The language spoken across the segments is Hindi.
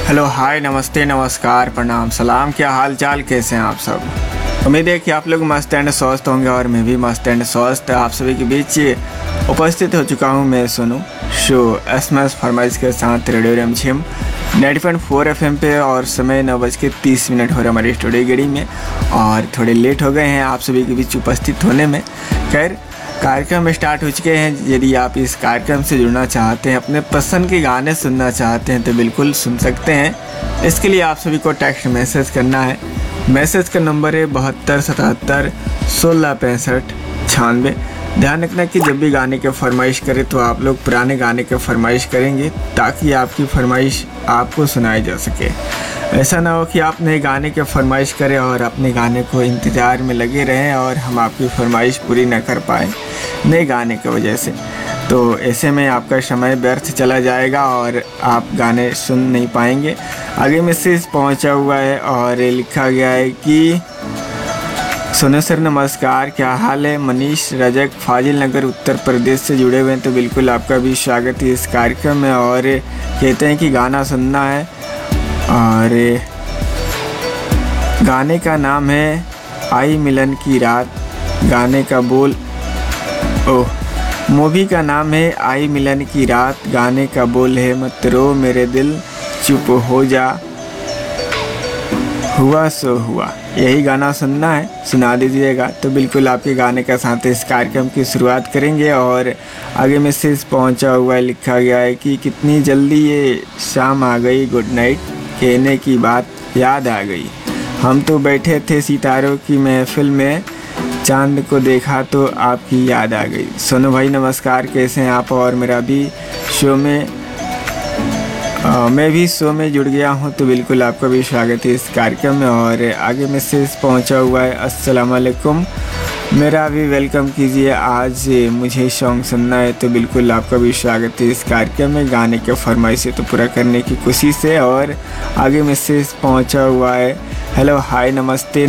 हेलो, हाय, नमस्ते, नमस्कार, प्रणाम, सलाम। क्या हाल चाल, कैसे हैं आप सब। उम्मीद है कि आप लोग मस्त एंड स्वस्थ होंगे और मैं भी मस्त एंड स्वस्थ आप सभी के बीच उपस्थित हो चुका हूं। मैं सोनू शो SMS फरमाइश के साथ रेडियो रिमझिम 90.4 FM पे और समय 9:30 हो रहा है हमारी स्टूडियो गेड़ी में और थोड़े लेट हो गए हैं आप सभी के बीच उपस्थित होने में। खैर, कार्यक्रम स्टार्ट हो चुके हैं। यदि आप इस कार्यक्रम से जुड़ना चाहते हैं, अपने पसंद के गाने सुनना चाहते हैं तो बिल्कुल सुन सकते हैं। इसके लिए आप सभी को टेक्स्ट मैसेज करना है। मैसेज का नंबर है 72 77 16 65 96। ध्यान रखना कि जब भी गाने के फरमाइश करें तो आप लोग पुराने गाने के फरमाइश करेंगे ताकि आपकी फरमाइश आपको सुनाई जा सके। ऐसा ना हो कि आप नए गाने के फरमाइश करें और अपने गाने को इंतज़ार में लगे रहें और हम आपकी फरमाइश पूरी न कर पाएँ नए गाने की वजह से। तो ऐसे में आपका समय व्यर्थ चला जाएगा और आप गाने सुन नहीं पाएंगे। आगे मैसेज पहुंचा हुआ है और लिखा गया है कि सोनू सर नमस्कार, क्या हाल है। मनीष रजक फाजिल नगर उत्तर प्रदेश से जुड़े हुए हैं, तो बिल्कुल आपका भी स्वागत है इस कार्यक्रम में। और कहते हैं कि गाना सुनना है और गाने का नाम है आई मिलन की रात। गाने का बोल मूवी का नाम है आई मिलन की रात। गाने का बोल है मत रो मेरे दिल चुप हो जा, हुआ सो हुआ। यही गाना सुनना है, सुना दीजिएगा। तो बिल्कुल आपके गाने के साथ इस कार्यक्रम की शुरुआत करेंगे। और आगे मैसेज पहुंचा हुआ है, लिखा गया है कि कितनी जल्दी ये शाम आ गई, गुड नाइट कहने की बात याद आ गई। हम तो बैठे थे सितारों की महफिल में, चांद को देखा तो आपकी याद आ गई। सोनू भाई नमस्कार, कैसे हैं आप। और मेरा भी शो में मैं भी शो में जुड़ गया हूं, तो बिल्कुल आपका भी स्वागत है इस कार्यक्रम में। और आगे मैसेज पहुंचा हुआ है, अस्सलाम वालेकुम, मेरा भी वेलकम कीजिए। आज मुझे सॉन्ग सुनना है, तो बिल्कुल आपका भी स्वागत है इस कार्यक्रम में। गाने के फरमाइश तो पूरा करने की कोशिश है। और आगे मैसेज पहुंचा हुआ है, हेलो, हाय, नमस्ते,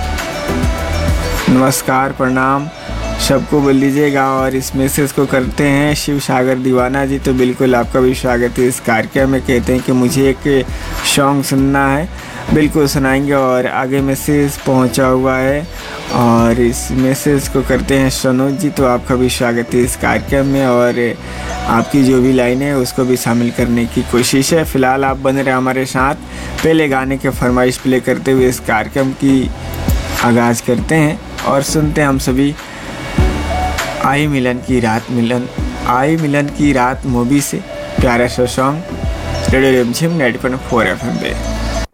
नमस्कार, प्रणाम, सबको बोल दीजिएगा। और इस मैसेज को करते हैं शिव सागर दीवाना जी, तो बिल्कुल आपका भी स्वागत है इस कार्यक्रम में। कहते हैं कि मुझे एक सॉन्ग सुनना है, बिल्कुल सुनाएंगे। और आगे मैसेज पहुंचा हुआ है और इस मैसेज को करते हैं सनोज जी, तो आपका भी स्वागत है इस कार्यक्रम में। और आपकी जो भी लाइन है उसको भी शामिल करने की कोशिश है। फ़िलहाल आप बने रहे हमारे साथ। पहले गाने के फरमाइश प्ले करते हुए इस कार्यक्रम की आगाज़ करते हैं और सुनते हैं हम सभी आई मिलन की रात मूवी से प्यारा सा सॉन्ग रेडियो रिमझिम 90.4 FM पे।